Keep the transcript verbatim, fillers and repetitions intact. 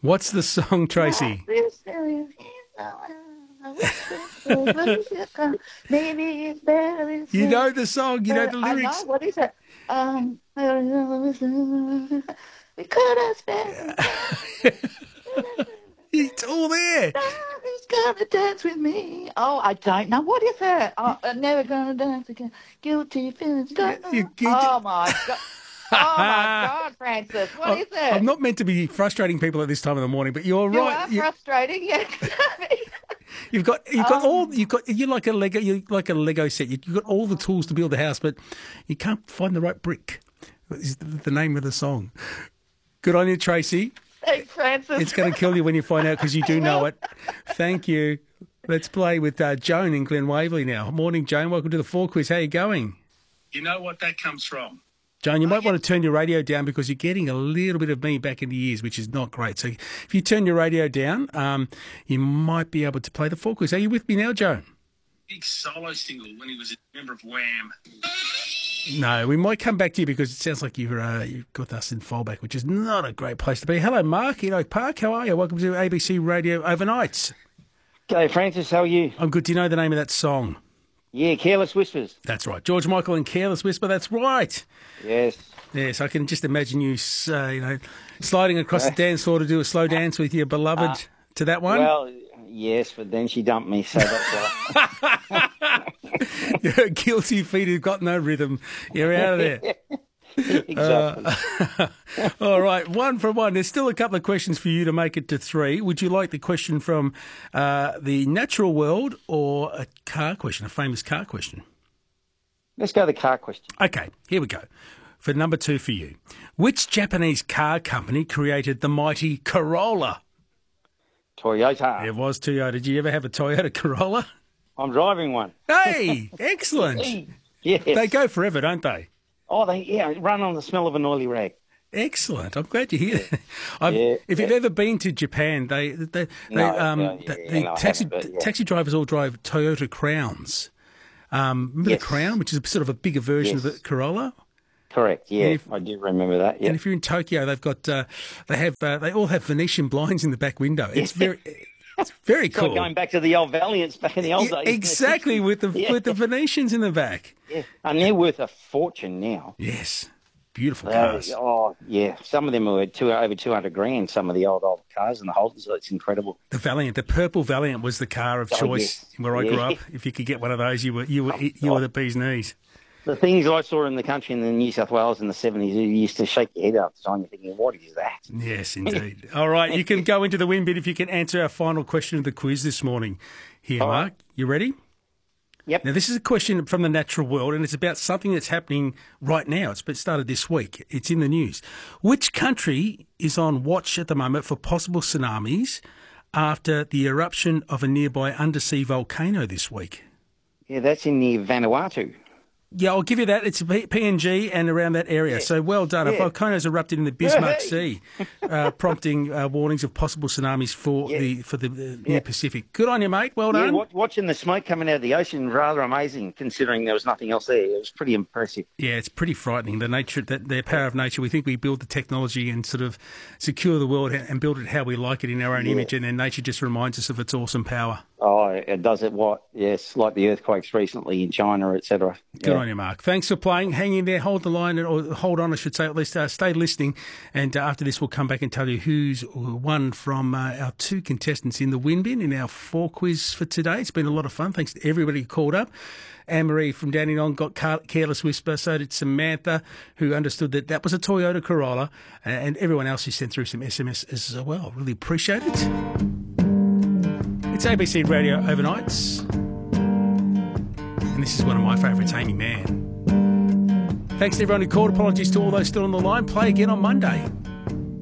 What's the song, Tracy? Maybe it's better. You know the song. You know the I lyrics. know. What is it? Um, we could have spent. It's all there. Who's gonna dance with me? Oh, I don't know. What is it? Oh, I'm never gonna dance again. Guilty feelings. Don't know. You- you- Oh my god. Oh my God, Francis! What I'm, is it? I'm not meant to be frustrating people at this time of the morning, but you're You right. are You- frustrating. Yes. You've got you've got Um, all you've got you're like a Lego you're like a Lego set. You've got all the tools to build a house, but you can't find the right brick. Is the the name of the song. Good on you, Tracy. Thanks, Francis. It's going to kill you when you find out because you do know it. Thank you. Let's play with uh, Joan in Glen Waverley now. Morning, Joan. Welcome to the Four Quiz. How are you going? You know what that comes from? Joan, you might want to turn your radio down because you're getting a little bit of me back in the ears, which is not great. So if you turn your radio down, um, you might be able to play the Four Quiz. Are you with me now, Joan? Big solo single when he was a member of Wham. No, we might come back to you because it sounds like you're, uh, you've got us in fallback, which is not a great place to be. Hello, Mark in Oak Park. How are you? Welcome to A B C Radio Overnights. G'day, Francis. How are you? I'm good. Do you know the name of that song? Yeah, Careless Whispers. That's right. George Michael and Careless Whisper. That's right. Yes. Yes, I can just imagine you, uh, you know, sliding across the dance floor to do a slow dance with your beloved Uh, to that one. Well, yes, but then she dumped me, so that's why. You're guilty feet who've got no rhythm. You're out of there. Exactly. Uh, all right, one from one. There's still a couple of questions for you to make it to three. Would you like the question from uh, the natural world or a car question, a famous car question? Let's go to the car question. Okay, here we go. For number two for you. Which Japanese car company created the mighty Corolla? Toyota. It was Toyota. Did you ever have a Toyota Corolla? I'm driving one. Hey, excellent. Yes. They go forever, don't they? Oh, they yeah, run on the smell of an oily rag. Excellent. I'm glad you hear that. I've, Yeah, if you've ever been to Japan, they, they, they No, um, no, the, yeah, the no, I taxi haven't, but yeah. taxi drivers all drive Toyota Crowns. Um, remember Yes. the Crown, which is sort of a bigger version of Yes. the Corolla? Correct. Yeah, And if- I do remember that. Yeah. And if you're in Tokyo, they've got uh, they have uh, they all have Venetian blinds in the back window. It's very it's very It's cool. like going back to the old Valiants back in the old Yeah, days. exactly with the Yeah. with the Venetians in the back. Yeah. And they're worth a fortune now. Yes, beautiful Uh, cars. oh, yeah. Some of them are two, over two hundred grand, some of the old, old cars and the Holtons. It's incredible. The Valiant, the purple Valiant was the car of Oh, choice yes. where I grew Yeah. up. If you could get one of those, you were you were you were the bee's knees. The things I saw in the country in the New South Wales in the seventies, you used to shake your head up at the time. You're thinking, what is that? Yes, indeed. All right, you can go into the win bit if you can answer our final question of the quiz this morning. Here, All Mark, right. you ready? Yep. Now, this is a question from the natural world, and it's about something that's happening right now. It's been started this week. It's in the news. Which country is on watch at the moment for possible tsunamis after the eruption of a nearby undersea volcano this week? Yeah, that's in the Vanuatu. Yeah, I'll give you that. It's P- PNG and around that area. So well done. A Yeah. volcano's erupted in the Bismarck Hey. Sea, uh, prompting uh, warnings of possible tsunamis for Yeah. the for the uh, near Pacific. Good on you, mate. Well Yeah, done. wa- watching the smoke coming out of the ocean, rather amazing considering there was nothing else there. It was pretty impressive. Yeah, it's pretty frightening. The nature, that the power of nature. We think we build the technology and sort of secure the world and build it how we like it in our own Yeah. image, and then nature just reminds us of its awesome power. Oh, it does it what? Yes, like the earthquakes recently in China, et cetera. Good Yeah. on you, Mark. Thanks for playing. Hang in there, hold the line, or hold on, I should say, at least uh, stay listening. And uh, after this, we'll come back and tell you who's won from uh, our two contestants in the win bin in our four quiz for today. It's been a lot of fun. Thanks to everybody who called up. Anne-Marie from Dandenong got Car- Careless Whisper. So did Samantha, who understood that that was a Toyota Corolla. And everyone else who sent through some S M S as well. Really appreciate it. It's A B C Radio Overnights. And this is one of my favourites, Amy Mann. Thanks to everyone who called. Apologies to all those still on the line. Play again on Monday.